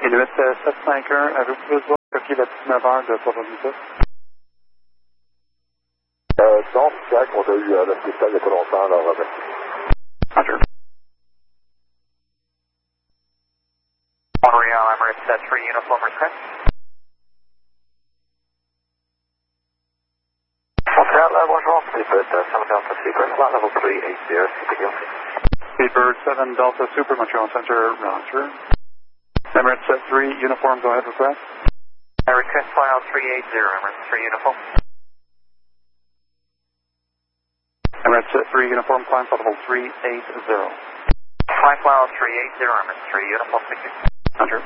Inuit 751, avez-vous pu voir copier la 19h de Port-au-Prince? Non, c'est correct, on a eu la spéciale il n'y a pas longtemps, alors merci. Roger. Montreal, Emirates 3, uniform request. Montreal, bonjour, Speedbird 7 Delta Super, flight level 380, speaking. Speedbird 7 Delta Super, Montreal Center, Roger. Emirates 3, uniform, go ahead, request. I request file 380, Emirates 3, uniform. Emirates 3, uniform, climb level 380. Flight file 380, Emirates 3, uniform, thank you. Roger.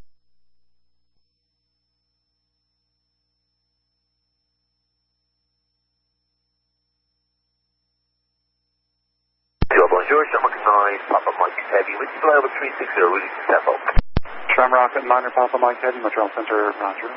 Bonjour, Shamrock 9, Papa Mike Heavy, with flight level 360, release step up. Shamrock at 9 Papa Mike Heavy, Montreal Center, Roger.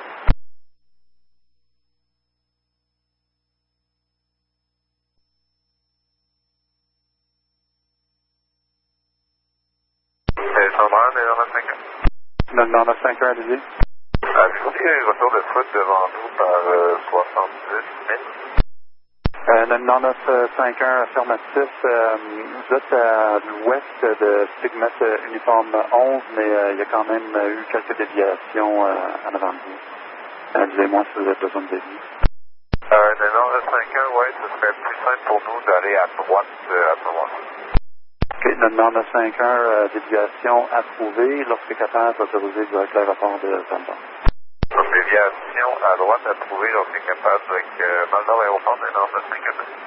C'est normal, mais on a 5 ans. Nana 5 heures, allez-y. Je pense qu'il y a un retour de foot devant nous par 70 000. Nana 5-1 affirmatif, vous êtes à l'ouest de Stigmat uniforme 11, mais il y a quand même eu quelques déviations en avant de vous. Disez-moi si vous avez besoin de dévier. Nana 5-1, oui, ce serait plus simple pour nous d'aller à droite à ce moment-là. OK, Nana 5-1, déviation approuvée. Lorsque capable, autorisé direct l'aéroport de Zambon. Donc, déviation à droite à trouver, donc c'est capable avec Maldor Aéroport, mais non, 5-1.